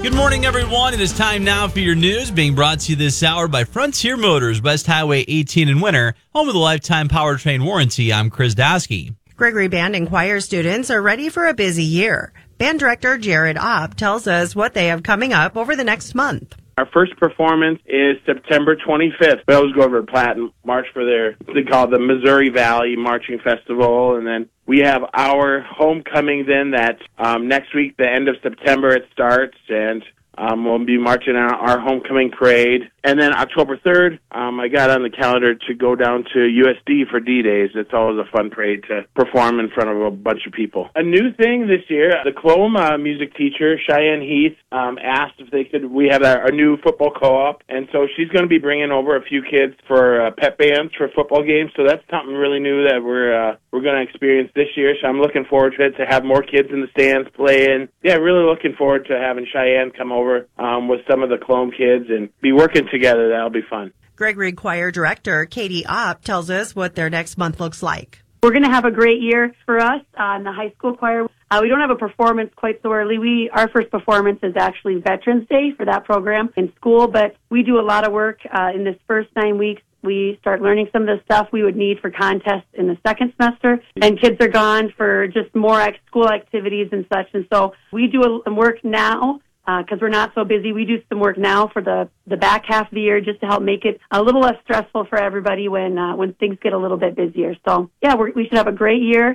Good morning, everyone. It is time now for your news, being brought to you this hour by Frontier Motors, West Highway 18 in Winter, home of the lifetime powertrain warranty. I'm Chris Dasky. Gregory Band and choir students are ready for a busy year. Band director Jared Opp tells us what they have coming up over the next month. Our first performance is September 25th. We always go over to Platte and march for they call it the Missouri Valley Marching Festival. And then we have our homecoming then that next week, the end of September, it starts. And we'll be marching on our homecoming parade. And then October 3rd, I got on the calendar to go down to USD for D-Days. It's always a fun parade to perform in front of a bunch of people. A new thing this year, the Clome music teacher, Cheyenne Heath, asked if they could, we have our new football co-op, and so she's going to be bringing over a few kids for pep bands for football games, so that's something really new that we're going to experience this year, so I'm looking forward to it, to have more kids in the stands playing. Yeah, really looking forward to having Cheyenne come over with some of the Clome kids and be working together. That'll be fun. Gregory Choir Director Katie Opp tells us what their next month looks like. We're going to have a great year for us in the high school choir. We don't have a performance quite so early. Our first performance is actually Veterans Day for that program in school, but we do a lot of work in this first 9 weeks. We start learning some of the stuff we would need for contests in the second semester, and kids are gone for just more school activities and such. And so we do some work now. Because we're not so busy, we do some work now for the back half of the year just to help make it a little less stressful for everybody when things get a little bit busier. So, yeah, we should have a great year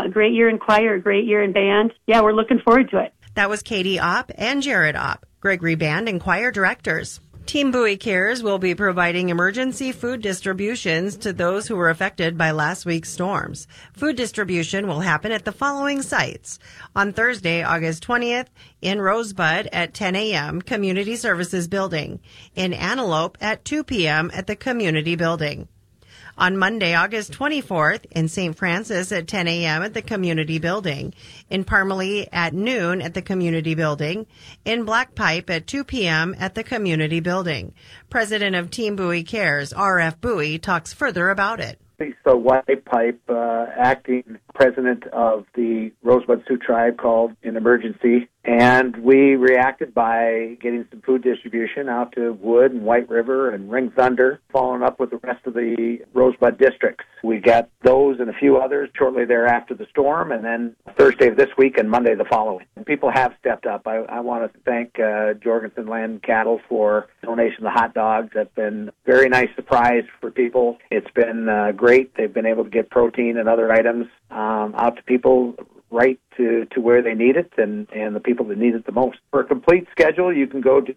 in choir, a great year in band. Yeah, we're looking forward to it. That was Katie Opp and Jared Opp, Gregory Band and choir directors. Team Bowie Cares will be providing emergency food distributions to those who were affected by last week's storms. Food distribution will happen at the following sites. On Thursday, August 20th, in Rosebud at 10 a.m., Community Services Building. In Antelope at 2 p.m. at the Community Building. On Monday, August 24th, in St. Francis at 10 a.m. at the Community Building. In Parmalee at noon at the Community Building. In Black Pipe at 2 p.m. at the Community Building. President of Team Bowie Cares, R.F. Bowie, talks further about it. So White Pipe, acting president of the Rosebud Sioux Tribe, called an emergency, and we reacted by getting some food distribution out to Wood and White River and Ring Thunder, following up with the rest of the Rosebud districts. We got those and a few others shortly thereafter the storm, and then Thursday of this week and Monday the following. And people have stepped up. I want to thank Jorgensen Land and Cattle for donation of the hot dogs. That's been a very nice surprise for people. It's been great. They've been able to get protein and other items out to people right to where they need it and the people that need it the most. For a complete schedule, you can go to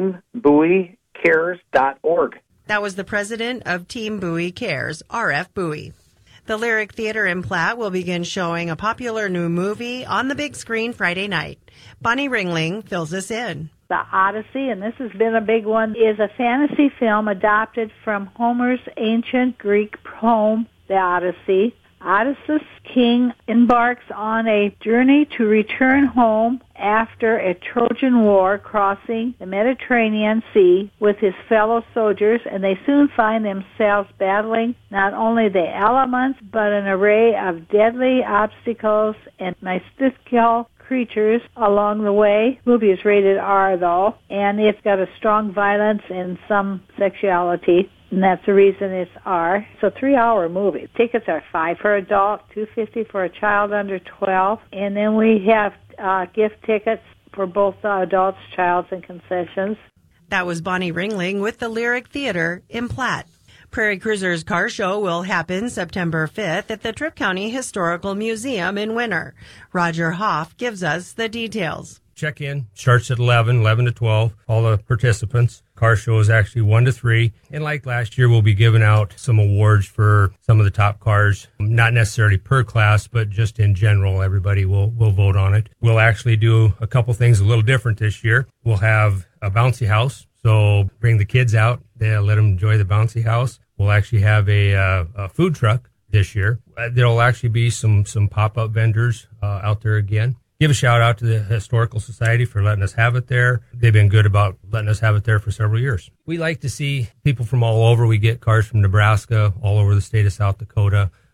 teambowiecares.org. That was the president of Team Bowie Cares, R.F. Bowie. The Lyric Theater in Platte will begin showing a popular new movie on the big screen Friday night. Bonnie Ringling fills us in. The Odyssey, and this has been a big one, is a fantasy film adopted from Homer's ancient Greek poem, The Odyssey. Odysseus king embarks on a journey to return home after a Trojan war, crossing the Mediterranean Sea with his fellow soldiers, and they soon find themselves battling not only the elements but an array of deadly obstacles and mystical creatures along the way. The movie is rated R, though, and it's got a strong violence and some sexuality. And that's the reason it's R. It's a 3-hour movie. Tickets are $5 for adult, $2.50 for a child under 12. And then we have gift tickets for both adults, childs, and concessions. That was Bonnie Ringling with the Lyric Theater in Platte. Prairie Cruisers Car Show will happen September 5th at the Tripp County Historical Museum in Winter. Roger Hoff gives us the details. Check-in starts at 11 to 12, all the participants. Car show is actually 1 to 3. And like last year, we'll be giving out some awards for some of the top cars, not necessarily per class, but just in general. Everybody will vote on it. We'll actually do a couple things a little different this year. We'll have a bouncy house. So bring the kids out, let them enjoy the bouncy house. We'll actually have a food truck this year. There'll actually be some pop-up vendors out there again. Give a shout out to the Historical Society for letting us have it there. They've been good about letting us have it there for several years. We like to see people from all over. We get cars from Nebraska, all over the state of South Dakota.